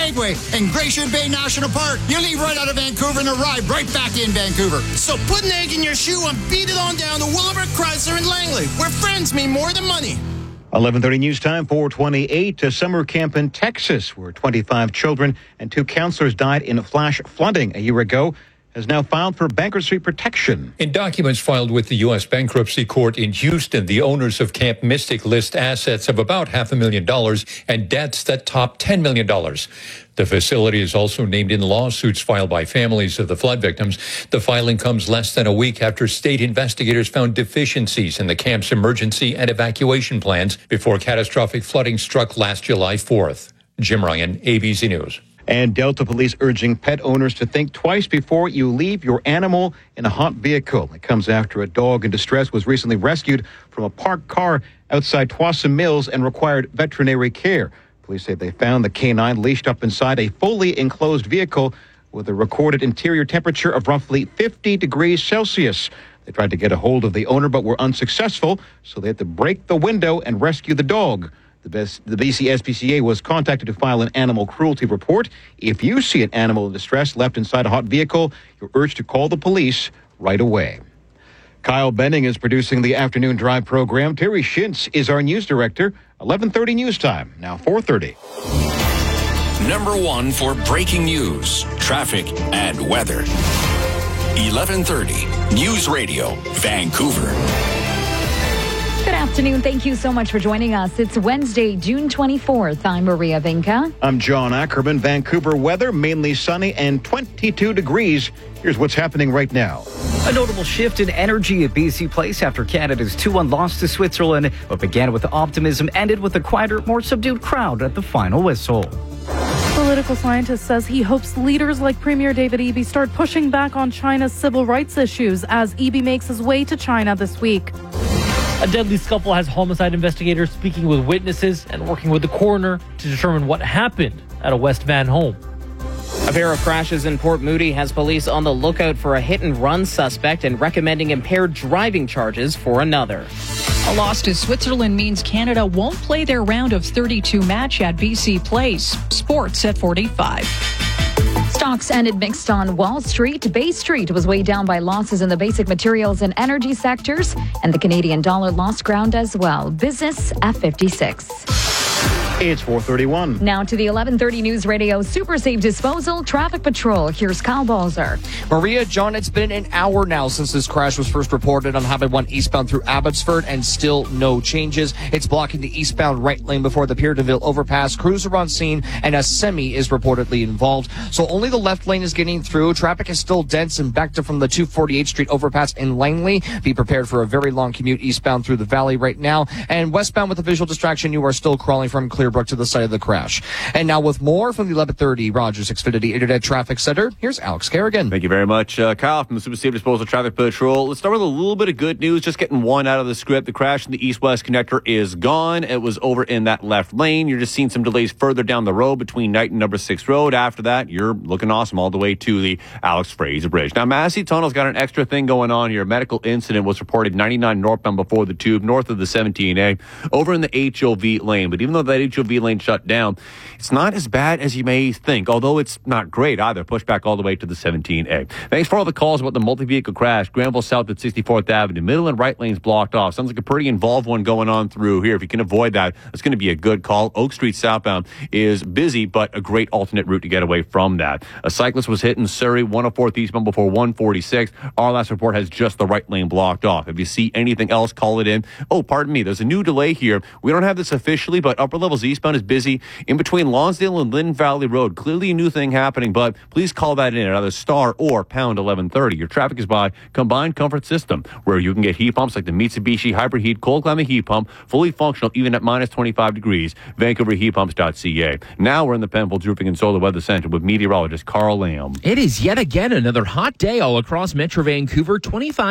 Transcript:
Skagway, and Glacier Bay National Park. You leave right out of Vancouver and arrive right back in Vancouver. So put an egg in your shoe and beat it on down to Willowbrook Chrysler in Langley, where friends mean more than money. 11:30 news time, 4:28. A summer camp in Texas where 25 children and 2 counselors died in flash flooding a year ago has now filed for bankruptcy protection. In documents filed with the U.S. Bankruptcy Court in Houston, the owners of Camp Mystic list assets of about $500,000 and debts that top $10 million. The facility is also named in lawsuits filed by families of the flood victims. The filing comes less than a week after state investigators found deficiencies in the camp's emergency and evacuation plans before catastrophic flooding struck last July 4th. Jim Ryan, ABC News. And Delta Police urging pet owners to think twice before you leave your animal in a hot vehicle. It comes after a dog in distress was recently rescued from a parked car outside Tuason Mills and required veterinary care. Police say they found the canine leashed up inside a fully enclosed vehicle with a recorded interior temperature of roughly 50 degrees Celsius. They tried to get a hold of the owner but were unsuccessful, so they had to break the window and rescue the dog. The BC SPCA was contacted to file an animal cruelty report. If you see an animal in distress left inside a hot vehicle, you're urged to call the police right away. Kyle Benning is producing the Afternoon Drive program. Terry Shintz is our news director. 11:30 news time, now 4:30. Number 1 for breaking news, traffic, and weather. 11:30 News Radio, Vancouver. Good afternoon. Thank you so much for joining us. It's Wednesday, June 24th. I'm Maria Vinca. I'm John Ackerman. Vancouver weather, mainly sunny and 22 degrees. Here's what's happening right now. A notable shift in energy at BC Place after Canada's 2-1 loss to Switzerland. What began with optimism ended with a quieter, more subdued crowd at the final whistle. Political scientist says he hopes leaders like Premier David Eby start pushing back on China's civil rights issues as Eby makes his way to China this week. A deadly scuffle has homicide investigators speaking with witnesses and working with the coroner to determine what happened at a West Van home. A pair of crashes in Port Moody has police on the lookout for a hit-and-run suspect and recommending impaired driving charges for another. A loss to Switzerland means Canada won't play their round of 32 match at BC Place. Sports at 45. Stocks ended mixed on Wall Street. Bay Street was weighed down by losses in the basic materials and energy sectors, and the Canadian dollar lost ground as well. Business at 56. It's 4:31. Now to the 11:30 News Radio Super Safe Disposal Traffic Patrol. Here's Kyle Balzer. Maria, John, it's been an hour now since this crash was first reported on Highway 1 eastbound through Abbotsford, and still no changes. It's blocking the eastbound right lane before the Pierre Deville overpass. Crews are on scene, and a semi is reportedly involved. So only the left lane is getting through. Traffic is still dense and backed up from the 248th Street overpass in Langley. Be prepared for a very long commute eastbound through the valley right now. And westbound with a visual distraction, you are still crawling from Clearbrook to the site of the crash. And now with more from the 11:30 Rogers Xfinity Internet Traffic Center, here's Alex Kerrigan. Thank you very much, Kyle, from the Super Safe Disposal Traffic Patrol. Let's start with a little bit of good news, just getting one out of the script. The crash in the east-west connector is gone. It was over in that left lane. You're just seeing some delays further down the road between Knight and Number 6 Road. After that, you're looking awesome all the way to the Alex Fraser Bridge. Now, Massey Tunnel's got an extra thing going on here. A medical incident was reported 99 northbound before the tube, north of the 17A, over in the HOV lane. But even though that HOV lane shut down, it's not as bad as you may think, although it's not great either. Push back all the way to the 17A. Thanks for all the calls about the multi-vehicle crash. Granville South at 64th Avenue. Middle and right lanes blocked off. Sounds like a pretty involved one going on through here. If you can avoid that, it's going to be a good call. Oak Street southbound is busy, but a great alternate route to get away from that. A cyclist was hit in Surrey, 104th eastbound before 146. Our last report has just the right lane blocked off. If you see anything else, call it in. Oh, pardon me. There's a new delay here. We don't have this officially, but upper levels eastbound is busy in between Lonsdale and Lynn Valley Road. Clearly a new thing happening, but please call that in at either star or pound 1130. Your traffic is by Combined Comfort System, where you can get heat pumps like the Mitsubishi Hybrid Heat Cold Climate Heat Pump, fully functional even at minus 25 degrees. VancouverHeatPumps.ca. Now we're in the Penfolds Roofing and Solar Weather Center with meteorologist Carl Lamb. It is yet again another hot day all across Metro Vancouver. 25